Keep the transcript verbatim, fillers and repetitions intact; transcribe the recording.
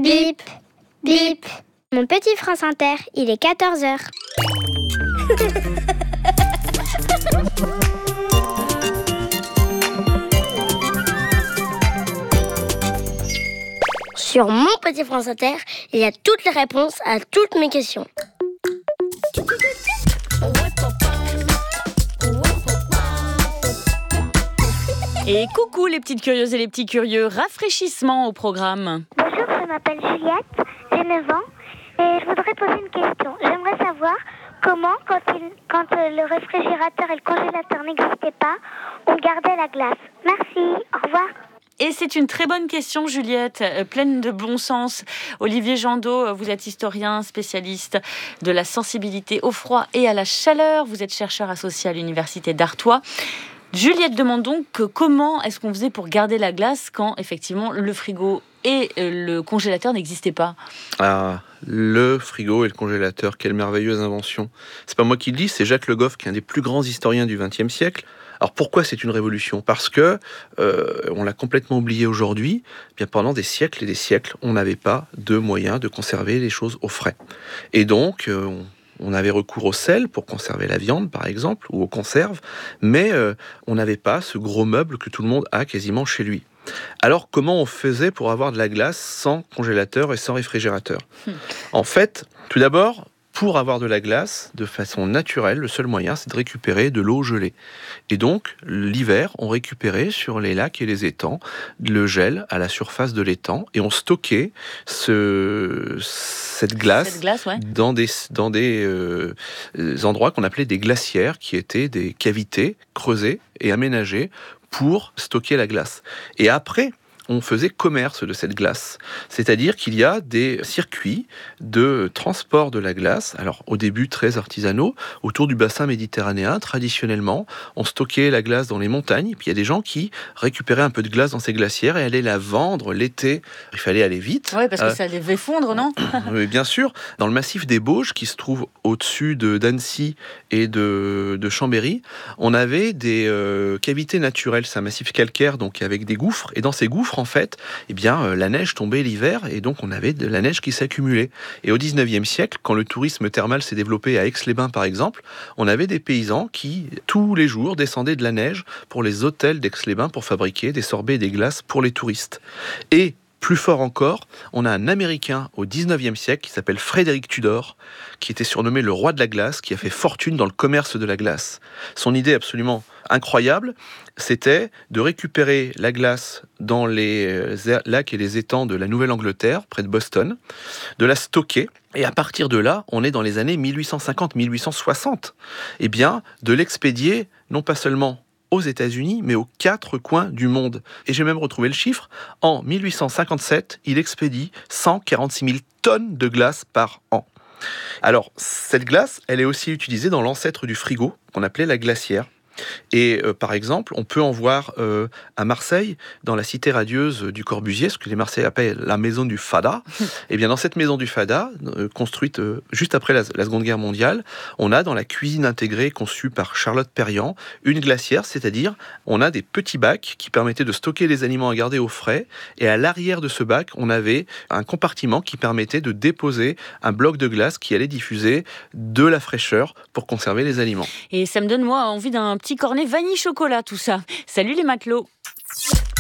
Bip, bip. Mon petit France Inter, il est quatorze heures. Sur mon petit France Inter, il y a toutes les réponses à toutes mes questions. Et coucou les petites curieuses et les petits curieux, rafraîchissement au programme. Bonjour, je m'appelle Juliette, j'ai neuf ans et je voudrais poser une question. J'aimerais savoir comment, quand, il, quand le réfrigérateur et le congélateur n'existaient pas, on gardait la glace. Merci, au revoir. Et c'est une très bonne question, Juliette, euh, pleine de bon sens. Olivier Jandot, vous êtes historien, spécialiste de la sensibilité au froid et à la chaleur. Vous êtes chercheur associé à l'Université d'Artois. Juliette demande donc que comment est-ce qu'on faisait pour garder la glace quand, effectivement, le frigo et le congélateur n'existaient pas. Ah, le frigo et le congélateur, quelle merveilleuse invention. C'est pas moi qui le dis, c'est Jacques Le Goff, qui est un des plus grands historiens du vingtième siècle. Alors pourquoi c'est une révolution ? Parce que, euh, on l'a complètement oublié aujourd'hui, eh bien pendant des siècles et des siècles, on n'avait pas de moyens de conserver les choses au frais. Et donc, euh, on On avait recours au sel pour conserver la viande, par exemple, ou aux conserves, mais euh, on n'avait pas ce gros meuble que tout le monde a quasiment chez lui. Alors, comment on faisait pour avoir de la glace sans congélateur et sans réfrigérateur ? mmh. En fait, tout d'abord, pour avoir de la glace, de façon naturelle, le seul moyen, c'est de récupérer de l'eau gelée. Et donc, l'hiver, on récupérait sur les lacs et les étangs le gel à la surface de l'étang et on stockait ce, cette glace, cette glace ouais. dans des, dans des euh, endroits qu'on appelait des glacières, qui étaient des cavités creusées et aménagées pour stocker la glace. Et après, on faisait commerce de cette glace. C'est-à-dire qu'il y a des circuits de transport de la glace, alors au début très artisanaux, autour du bassin méditerranéen. Traditionnellement, on stockait la glace dans les montagnes, puis il y a des gens qui récupéraient un peu de glace dans ces glacières et allaient la vendre l'été. Il fallait aller vite. Oui, parce que euh, ça devait fondre, non ? Oui, bien sûr. Dans le massif des Bauges, qui se trouve au-dessus de d'Annecy et de, de Chambéry, on avait des euh, cavités naturelles. C'est un massif calcaire, donc avec des gouffres. Et dans ces gouffres, en fait, eh bien, euh, la neige tombait l'hiver et donc on avait de la neige qui s'accumulait. Et au dix-neuvième siècle, quand le tourisme thermal s'est développé à Aix-les-Bains par exemple, on avait des paysans qui, tous les jours, descendaient de la neige pour les hôtels d'Aix-les-Bains pour fabriquer des sorbets et des glaces pour les touristes. Et plus fort encore, on a un Américain au dix-neuvième siècle qui s'appelle Frédéric Tudor, qui était surnommé le roi de la glace, qui a fait fortune dans le commerce de la glace. Son idée absolument incroyable, c'était de récupérer la glace dans les lacs et les étangs de la Nouvelle-Angleterre, près de Boston, de la stocker, et à partir de là, on est dans les années mille huit cent cinquante mille huit cent soixante, eh bien, de l'expédier, non pas seulement aux États-Unis, mais aux quatre coins du monde. Et j'ai même retrouvé le chiffre. En mille huit cent cinquante-sept, il expédie cent quarante-six mille tonnes de glace par an. Alors, cette glace, elle est aussi utilisée dans l'ancêtre du frigo, qu'on appelait la glacière. Et euh, par exemple, on peut en voir euh, à Marseille, dans la cité radieuse du Corbusier, ce que les Marseillais appellent la maison du Fada. Et bien dans cette maison du Fada, euh, construite euh, juste après la, la Seconde Guerre mondiale, on a dans la cuisine intégrée conçue par Charlotte Perriand une glacière, c'est-à-dire on a des petits bacs qui permettaient de stocker les aliments à garder au frais. Et à l'arrière de ce bac, on avait un compartiment qui permettait de déposer un bloc de glace qui allait diffuser de la fraîcheur pour conserver les aliments. Et ça me donne moi envie d'un petit cornet vanille chocolat, tout ça. Salut les matelots.